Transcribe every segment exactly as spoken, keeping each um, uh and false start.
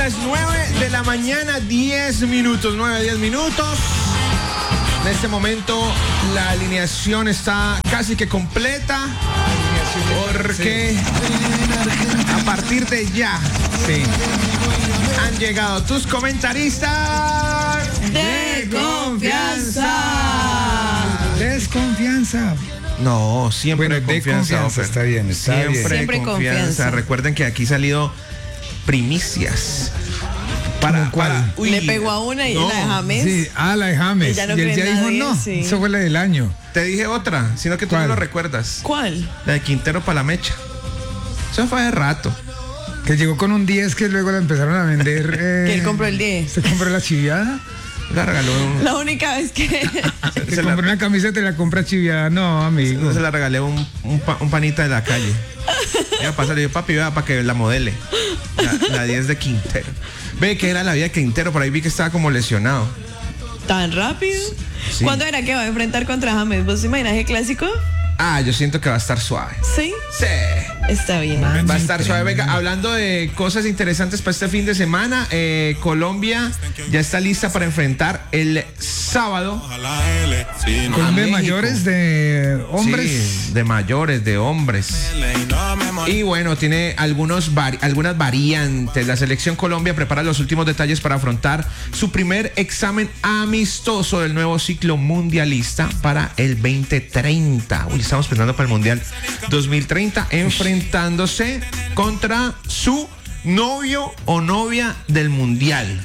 las nueve de la mañana, diez minutos, nueve, diez minutos. En este momento la alineación está casi que completa, porque a partir de ya sí, han llegado tus comentaristas de confianza. Desconfianza. No, siempre bueno, confianza, de confianza, está bien, está siempre, bien. Siempre confianza. confianza. Recuerden que aquí ha salido primicias. Para, ¿Cómo cuál? para- uy, Le pegó a una y no, la de James. Sí, ah, la de James. Ella no y él cree ya en dijo nadie, no. sí. Eso fue la del año. Te dije otra, sino que tú ¿Cuál? no lo recuerdas. ¿Cuál? La de Quintero para la mecha. Eso fue hace rato. Que llegó con un diez que luego la empezaron a vender. Eh, Que él compró el diez. ¿Se compró la chiviada? La regaló un- La única vez que... Que se, compró la, una camiseta y la compra chiviada. No, amigo. se la regalé a un, un, pa- un panita de la calle. Iba a pasarle yo, papi, vea para que la modele. La, la diez de Quintero. Ve que era la vida de Quintero, por ahí vi que estaba como lesionado. ¿Tan rápido? Sí. ¿Cuándo era que va a enfrentar contra James? ¿Vos te imaginas el clásico? Ah, yo siento que va a estar suave. Sí. Sí. Está bien. Va a estar suave. Venga, hablando de cosas interesantes para este fin de semana, eh, Colombia ya está lista para enfrentar el sábado. Colombia de México. mayores, de hombres. Sí, de mayores, de hombres. Y bueno, tiene algunos vari- algunas variantes. La selección Colombia prepara los últimos detalles para afrontar su primer examen amistoso del nuevo ciclo mundialista para el veinte treinta. Uy, estamos pensando para el Mundial dos mil treinta, enfrentándose contra su novio o novia del Mundial,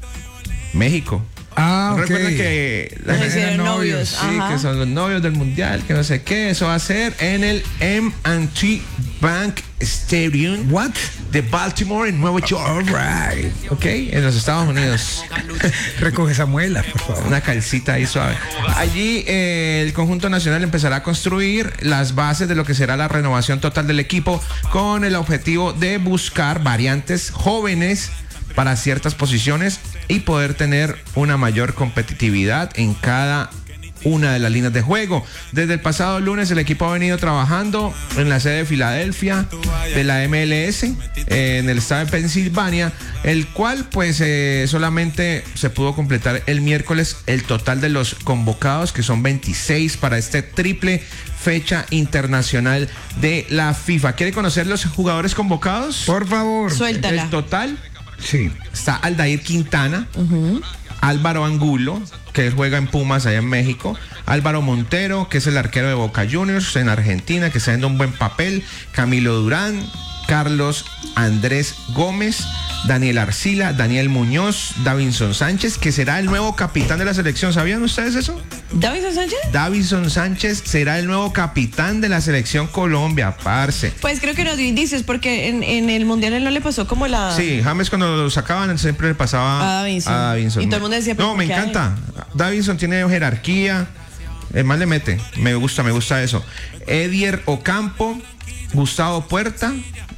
México. Ah, ok. Recuerden que la Nos gente- hicieron eran novios. Sí, Ajá. que son los novios del mundial, que no sé qué. Eso va a ser en el M and T Bank Stadium What? de Baltimore, en Nueva York. All right. Ok, en los Estados Unidos. Recoge esa muela, por favor. Una calcita ahí suave. Allí eh, el conjunto nacional empezará a construir las bases de lo que será la renovación total del equipo, con el objetivo de buscar variantes jóvenes para ciertas posiciones y poder tener una mayor competitividad en cada una de las líneas de juego. Desde el pasado lunes el equipo ha venido trabajando en la sede de Filadelfia de la M L S, eh, en el estado de Pensilvania, el cual pues eh, solamente se pudo completar el miércoles el total de los convocados, que son veintiséis para este triple fecha internacional de la FIFA. ¿Quiere conocer los jugadores convocados? Por favor. Suéltala. El total Sí. está Aldair Quintana, Álvaro Angulo, que él juega en Pumas allá en México, Álvaro Montero, que es el arquero de Boca Juniors en Argentina, que está haciendo un buen papel, Camilo Durán, Carlos Andrés Gómez, Daniel Arcila, Daniel Muñoz, Davinson Sánchez, que será el nuevo capitán de la selección. ¿Sabían ustedes eso? ¿Davinson Sánchez? Davinson Sánchez será el nuevo capitán de la selección Colombia, parce. Pues creo que lo dices porque en, en el Mundial él no le pasó como la... Sí, James cuando lo sacaban siempre le pasaba A Davinson. a Davinson. Y todo el mundo decía, ¿pero no, por me qué a él? encanta. Davinson tiene jerarquía. El más le mete. Me gusta, me gusta eso. Edier Ocampo, Gustavo Puerta.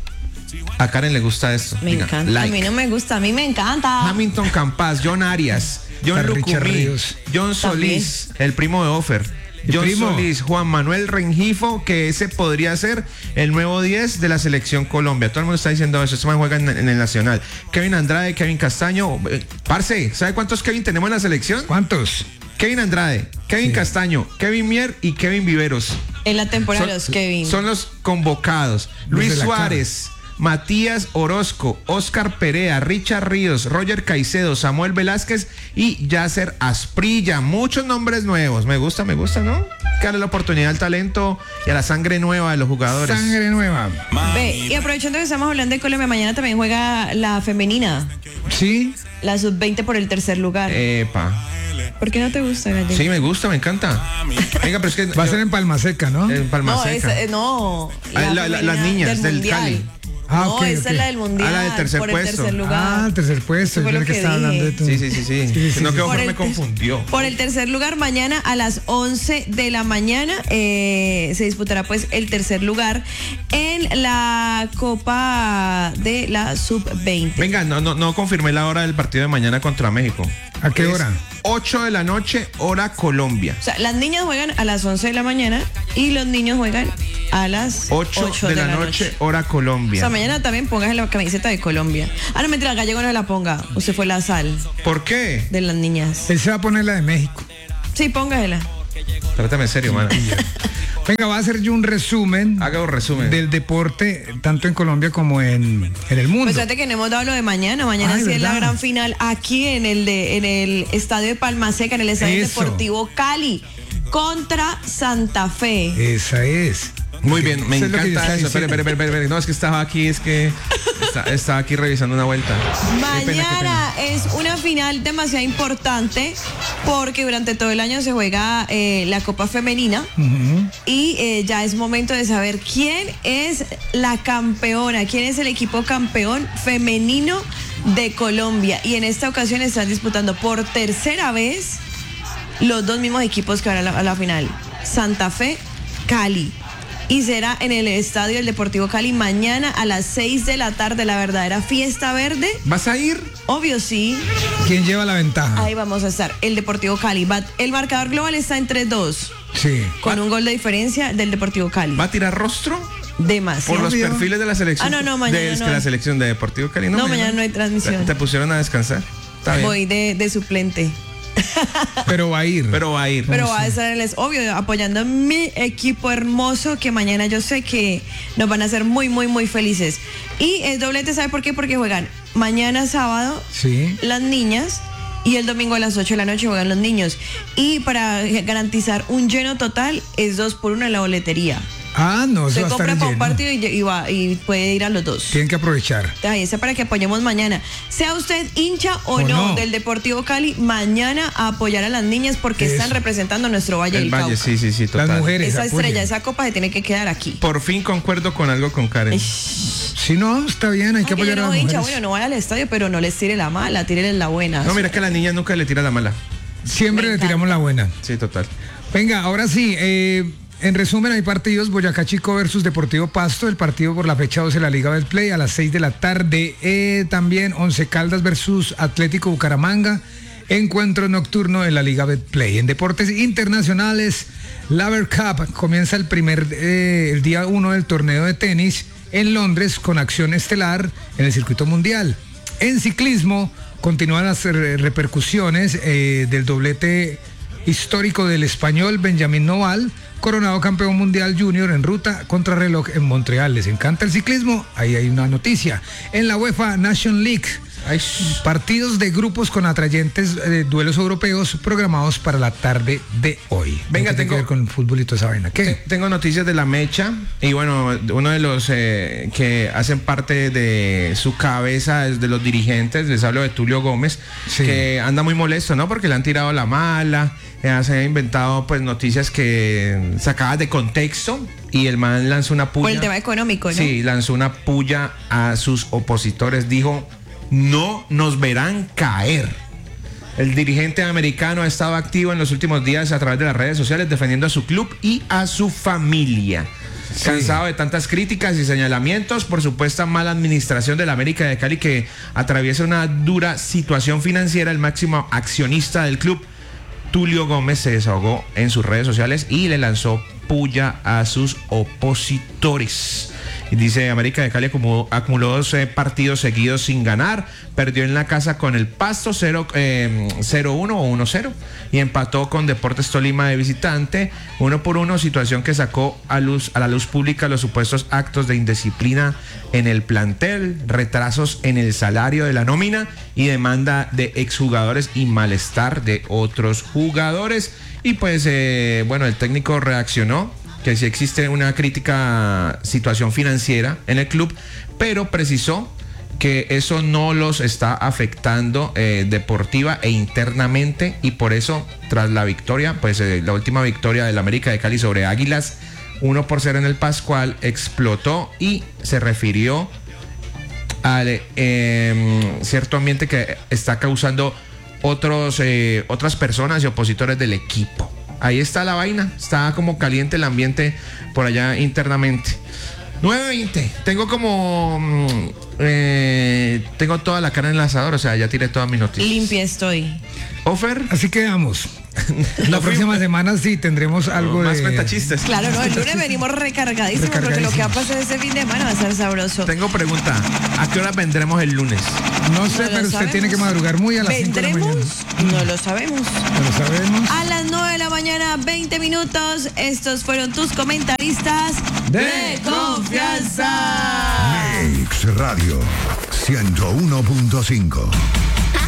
A Karen le gusta esto. Me Diga, encanta. like. A mí no me gusta, a mí me encanta. Hamilton Campas, John Arias, John Está Richard Lucumí, Ríos. John Solís, el primo de Offer. ¿El John primo? Solís, Juan Manuel Rengifo, que ese podría ser el nuevo diez de la selección Colombia. Todo el mundo está diciendo eso. Este man juega en, en el Nacional. Kevin Andrade, Kevin Castaño. Eh, Parce, ¿sabe cuántos Kevin tenemos en la selección? ¿Cuántos? Kevin Andrade, Kevin Sí. Castaño, Kevin Mier y Kevin Viveros. En la temporada de los Son, Kevin. son los convocados. Los Luis de la Suárez, Matías Orozco, Oscar Perea, Richard Ríos, Roger Caicedo, Samuel Velázquez y Yasser Asprilla. Muchos nombres nuevos. Me gusta, me gusta, ¿no? Que darle la oportunidad al talento y a la sangre nueva de los jugadores. Sangre nueva. Ve, y aprovechando que estamos hablando de Colombia, mañana también juega la femenina, Sí. la sub veinte por el tercer lugar. Epa. ¿Por qué no te gusta, Gallo? Sí, me gusta, me encanta. Venga, pero es que Va a ser en Palma Seca, ¿no? en Palma No, Seca. esa- eh, no. Ah, la- la- las femenina niñas del Mundial. Cali. Ah, no, ok, esa ok. es la del mundial. Ah, la del tercer por puesto. el tercer lugar. Ah, el tercer puesto. Eso fue Yo lo creo que que estaba dije. hablando de tu. Sí, sí, sí, sí. Sí, sí, no sí. que Por Offer el me ter- confundió. Por el tercer lugar, mañana a las once de la mañana eh, se disputará pues el tercer lugar en la Copa de la sub veinte. Venga, no, no, no confirmé la hora del partido de mañana contra México. ¿A qué hora? ocho de la noche, hora Colombia. O sea, las niñas juegan a las once de la mañana y los niños juegan a las ocho de la noche, hora Colombia. O sea, mañana también pongas la camiseta de Colombia. Ah, no, mentira, el gallego no la ponga. Usted fue la sal ¿Por qué? de las niñas. Él se va a poner la de México. Sí, póngasela. Trátame en serio, mano. Venga, va a hacer yo un resumen. Haga un resumen. Del deporte, tanto en Colombia como en, en el mundo. Pues fíjate que no hemos dado lo de mañana. Mañana Ay, sí es la ¿verdad? gran final aquí en el de en el estadio de Palma Seca, en el estadio Eso. Deportivo Cali, contra Santa Fe. Esa es. Muy bien, me Eso es lo que yo encanta estaba eso. Espere, diciendo. espere, espere, espere. No, es que estaba aquí, es que está- estaba aquí revisando una vuelta. Qué pena, qué pena. Mañana es una final demasiado importante porque durante todo el año se juega eh, la Copa Femenina y eh, ya es momento de saber quién es la campeona, quién es el equipo campeón femenino de Colombia. Y en esta ocasión están disputando por tercera vez los dos mismos equipos que van a la, a la final, Santa Fe, Cali. Y será en el estadio del Deportivo Cali mañana a las seis de la tarde, la verdadera fiesta verde. ¿Vas a ir? Obvio sí, ¿Quién lleva la ventaja? ahí vamos a estar, el Deportivo Cali. Va- el marcador global está en tres dos, Sí. con un gol de diferencia del Deportivo Cali. ¿Va a tirar rostro? Demasiado. Por los Obvio. perfiles de la selección. Ah, no, no, mañana de, es no. que la selección de Deportivo Cali. No, mañana no hay transmisión. Te, te pusieron a descansar. Está bien. Voy de, de suplente. Pero va a ir. Pero va a ir. Pero va a estar, en el- es obvio, apoyando a mi equipo hermoso que mañana yo sé que nos van a hacer muy, muy, muy felices. Y el doblete, ¿sabe por qué? Porque juegan mañana sábado Sí. las niñas y el domingo a las ocho de la noche juegan los niños. Y para garantizar un lleno total es dos por uno en la boletería. Ah, no, eso Se va a compra estar para un lleno. partido y, y va, y puede ir a los dos. Tienen que aprovechar. Ahí está para que apoyemos mañana. Sea usted hincha o, O no, no. del Deportivo Cali, mañana a apoyar a las niñas porque Eso. están representando nuestro Valle El del Valle, Cauca. sí, sí, sí, total. Las mujeres. Esa apoyen. estrella, esa copa se tiene que quedar aquí. Por fin concuerdo con algo con Karen. Si no, está bien, hay que Aunque yo apoyar a no las hincha, mujeres. bueno, no vaya al estadio, pero no les tire la mala, tírenles la buena. No, mira que a la niña nunca le tira la mala. Siempre Me le encanta. tiramos la buena. Sí, total. Venga, ahora sí, eh, en resumen hay partidos: Boyacá Chico versus Deportivo Pasto, el partido por la fecha doce de la Liga Betplay a las seis de la tarde. Eh, también Once Caldas versus Atlético Bucaramanga, encuentro nocturno en la Liga Betplay. En deportes internacionales, la Laver Cup comienza el primer, eh, el día uno del torneo de tenis en Londres con acción estelar en el circuito mundial. En ciclismo continúan las eh, repercusiones eh, del doblete histórico del español Benjamín Noval, coronado campeón mundial junior en ruta contrarreloj en Montreal. ¿Les encanta el ciclismo? Ahí hay una noticia. En la UEFA Nation League, Ay, partidos de grupos con atrayentes eh, duelos europeos programados para la tarde de hoy. Venga, ¿Qué tiene tengo- que ver con el fútbol y toda esa vaina? Te- ¿Qué? Tengo noticias de la Mecha y bueno, uno de los eh, que hacen parte de su cabeza, de los dirigentes, les hablo de Tulio Gómez, Sí. que anda muy molesto, ¿no? Porque le han tirado la mala, eh, se ha inventado pues noticias que sacadas de contexto y el man lanzó una puya. Por el tema económico, ¿no? Sí, lanzó una puya a sus opositores, dijo, no nos verán caer. El dirigente americano ha estado activo en los últimos días a través de las redes sociales defendiendo a su club y a su familia. Sí. Cansado de tantas críticas y señalamientos por supuesta mala administración de la América de Cali que atraviesa una dura situación financiera, el máximo accionista del club, Tulio Gómez, se desahogó en sus redes sociales y le lanzó puya a sus opositores. Y dice, América de Cali acumuló, acumuló dos eh, partidos seguidos sin ganar, perdió en la casa con el Pasto cero uno o uno cero y empató con Deportes Tolima de visitante uno por uno, situación que sacó a, luz, a la luz pública los supuestos actos de indisciplina en el plantel, retrasos en el salario de la nómina y demanda de exjugadores y malestar de otros jugadores. Y pues, eh, bueno, el técnico reaccionó que sí existe una crítica situación financiera en el club, pero precisó que eso no los está afectando eh, deportiva e internamente y por eso tras la victoria, pues eh, la última victoria del América de Cali sobre Águilas, uno por cero en el Pascual, explotó y se refirió al eh, cierto ambiente que está causando otros, eh, otras personas y opositores del equipo. Ahí está la vaina, está como caliente el ambiente por allá internamente. nueve veinte, tengo como Eh, tengo toda la carne en el asador, o sea, ya tiré todas mis noticias. Limpia estoy. Ofer. Así quedamos. La próxima semana sí tendremos algo más de... cuentachistes. Claro, no, el lunes venimos recargadísimos porque lo que va a pasar este fin de semana va a ser sabroso. Tengo pregunta, ¿a qué hora vendremos el lunes? No sé, No lo pero usted sabemos. tiene que madrugar muy a las cinco de la mañana. ¿Vendremos? No lo sabemos. No lo sabemos. A las nueve de la mañana, veinte minutos. Estos fueron tus comentaristas De de confianza. Mix Radio ciento uno punto cinco.